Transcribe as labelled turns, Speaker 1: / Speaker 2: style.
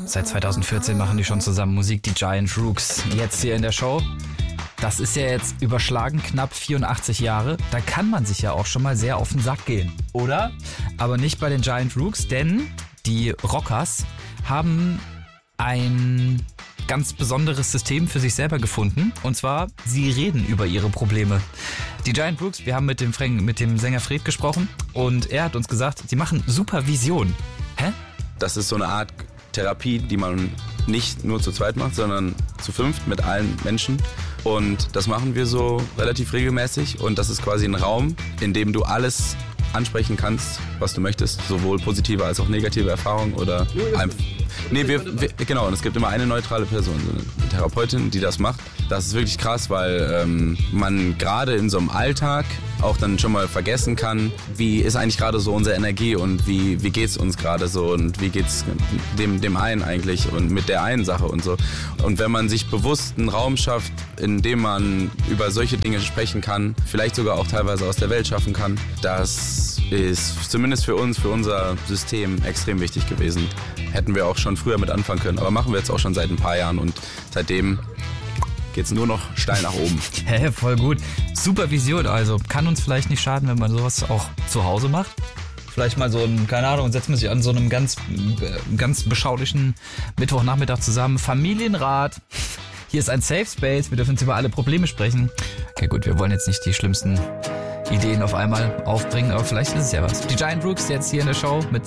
Speaker 1: Seit 2014 machen die schon zusammen Musik, die Giant Rooks. Jetzt hier in der Show. Das ist ja jetzt überschlagen knapp 84 Jahre. Da kann man sich ja auch schon mal sehr auf den Sack gehen, oder? Aber nicht bei den Giant Rooks, denn die Rockers haben ein ganz besonderes System für sich selber gefunden. Und zwar, sie reden über ihre Probleme. Die Giant Rooks, wir haben mit dem Sänger Fred gesprochen und er hat uns gesagt, sie machen Supervision. Hä?
Speaker 2: Das ist so eine Art Therapie, die man nicht nur zu zweit macht, sondern zu fünft mit allen Menschen. Und das machen wir so relativ regelmäßig. Und das ist quasi ein Raum, in dem du alles ansprechen kannst, was du möchtest. Sowohl positive als auch negative Erfahrungen oder genau, und es gibt immer eine neutrale Person, so eine Therapeutin, die das macht. Das ist wirklich krass, weil man gerade in so einem Alltag auch dann schon mal vergessen kann, wie ist eigentlich gerade so unsere Energie und wie geht's uns gerade so und wie geht's dem einen eigentlich und mit der einen Sache und so. Und wenn man sich bewusst einen Raum schafft, in dem man über solche Dinge sprechen kann, vielleicht sogar auch teilweise aus der Welt schaffen kann, das ist zumindest für uns, für unser System extrem wichtig gewesen. Hätten wir auch schon früher mit anfangen können, aber machen wir jetzt auch schon seit ein paar Jahren und seitdem geht's nur noch steil nach oben.
Speaker 1: Hä, voll gut. Supervision also. Kann uns vielleicht nicht schaden, wenn man sowas auch zu Hause macht. Vielleicht mal so ein, keine Ahnung, setzt man sich an so einem ganz beschaulichen Mittwochnachmittag zusammen. Familienrat. Hier ist ein Safe Space. Wir dürfen jetzt über alle Probleme sprechen. Okay, gut, wir wollen jetzt nicht die schlimmsten Ideen auf einmal aufbringen, aber vielleicht ist es ja was. Die Giant Rooks jetzt hier in der Show mit